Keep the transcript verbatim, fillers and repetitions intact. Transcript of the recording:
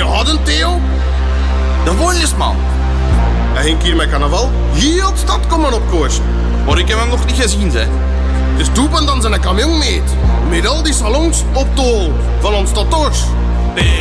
hadden, Theo? De Wollersman. Hij ging hier met carnaval heel de stad komen opkoersen. Maar ik heb hem nog niet gezien, hè. Dus doepen dan zijn camion meet. Met al die salons op tol van ons tattoos.